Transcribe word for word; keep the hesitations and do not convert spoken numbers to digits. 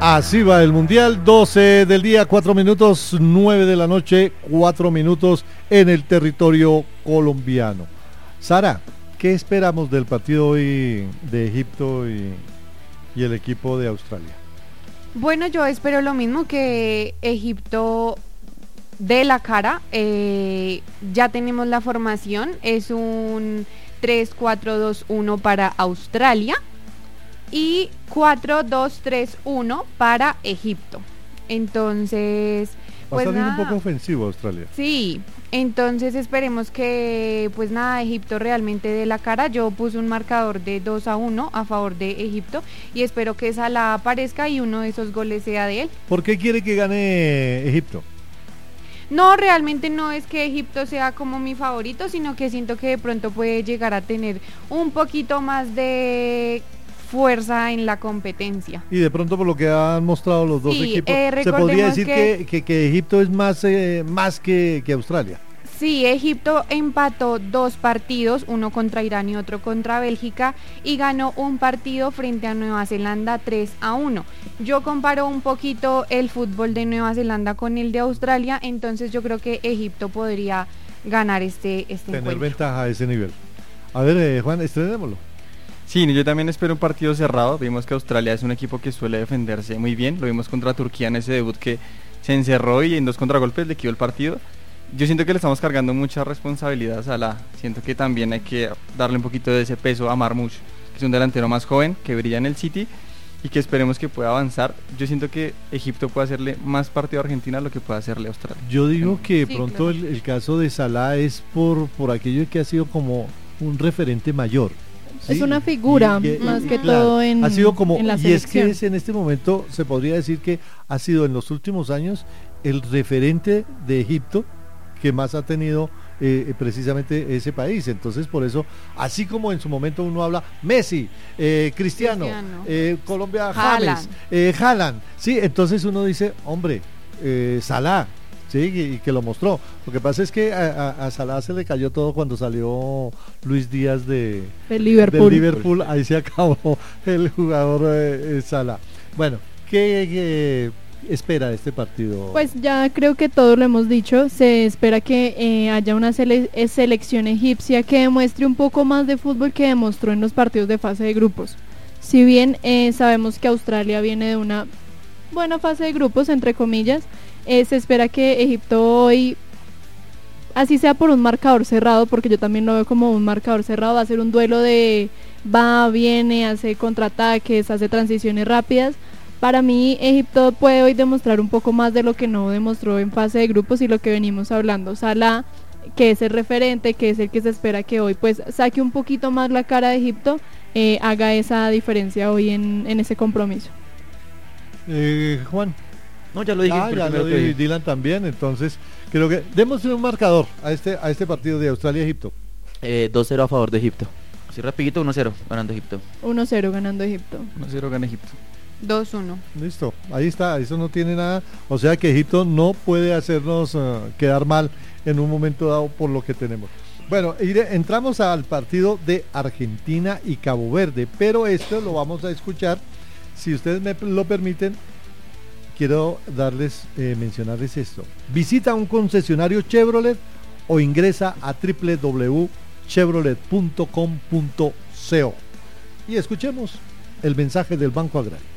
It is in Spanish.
Así va el Mundial, doce del día, cuatro minutos, nueve de la noche, cuatro minutos en el territorio colombiano. Sara, ¿qué esperamos del partido hoy de Egipto y, y el equipo de Australia? Bueno, yo espero lo mismo, que Egipto dé la cara. Eh, ya tenemos la formación, es un tres cuatro dos uno para Australia y cuatro dos tres uno para Egipto. Entonces, va a pues salir nada, un poco ofensivo Australia. Sí, entonces esperemos que, pues nada, Egipto realmente dé la cara. Yo puse un marcador de dos a uno a favor de Egipto y espero que Salah aparezca y uno de esos goles sea de él. ¿Por qué quiere que gane Egipto? No, realmente no es que Egipto sea como mi favorito, sino que siento que de pronto puede llegar a tener un poquito más de fuerza en la competencia. Y de pronto por lo que han mostrado los dos Sí, equipos, eh, se podría decir que, que, que, que Egipto es más, eh, más que, que Australia. Sí, Egipto empató dos partidos, uno contra Irán y otro contra Bélgica, y ganó un partido frente a Nueva Zelanda tres a uno. Yo comparo un poquito el fútbol de Nueva Zelanda con el de Australia, entonces yo creo que Egipto podría ganar este, este Tener encuentro. ventaja a ese nivel. A ver, eh, Juan, estrenémoslo. Sí, yo también espero un partido cerrado. Vimos que Australia es un equipo que suele defenderse muy bien. Lo vimos contra Turquía en ese debut que se encerró y en dos contragolpes le quitó el partido. Yo siento que le estamos cargando mucha responsabilidad a Salah. Siento que también hay que darle un poquito de ese peso a Marmoush, que es un delantero más joven, que brilla en el City y que esperemos que pueda avanzar. Yo siento que Egipto puede hacerle más partido a Argentina de lo que puede hacerle a Australia. Yo digo que de Sí, pronto claro. el, el caso de Salah es por, por aquello que ha sido como un referente mayor. ¿sí? Es una figura, Y más que claro, todo en, ha sido como, en la y es selección. que es en este momento, se podría decir que ha sido en los últimos años el referente de Egipto que más ha tenido eh, precisamente ese país. Entonces por eso, así como en su momento uno habla Messi, eh, Cristiano, Cristiano. Eh, Colombia Haaland. James, eh, Haaland, sí, entonces uno dice, hombre, eh, Salah, sí, y, y que lo mostró. Lo que pasa es que a, a, a Salah se le cayó todo cuando salió Luis Díaz de Del Liverpool. del Liverpool, ahí se acabó el jugador eh, eh, Salah. Bueno, ¿qué, qué espera de este partido? Pues ya creo que todo lo hemos dicho. Se espera que eh, haya una sele- eh, selección egipcia que demuestre un poco más de fútbol que demostró en los partidos de fase de grupos. Si bien eh, sabemos que Australia viene de una buena fase de grupos, entre comillas, eh, se espera que Egipto hoy, así sea por un marcador cerrado, porque yo también lo veo como un marcador cerrado, va a ser un duelo de va, viene, hace contraataques, hace transiciones rápidas. Para mí, Egipto puede hoy demostrar un poco más de lo que no demostró en fase de grupos y lo que venimos hablando. Salah, que es el referente, que es el que se espera que hoy pues saque un poquito más la cara de Egipto, eh, haga esa diferencia hoy en, en ese compromiso. Eh, Juan. No, ya lo dije. Ah, pero ya primero lo que di dije. Dylan también, entonces creo que démosle un marcador a este a este partido de Australia-Egipto. Eh, dos cero a favor de Egipto. Así rapidito, uno cero ganando Egipto. uno cero ganando Egipto. uno cero gana Egipto. dos uno. Listo, ahí está, eso no tiene nada, o sea que Egipto no puede hacernos uh, quedar mal en un momento dado por lo que tenemos. Bueno, ire, entramos al partido de Argentina y Cabo Verde, pero esto lo vamos a escuchar, si ustedes me lo permiten. Quiero darles, eh, mencionarles esto. Visita un concesionario Chevrolet o ingresa a w w w punto chevrolet punto com punto co y escuchemos el mensaje del Banco Agrario.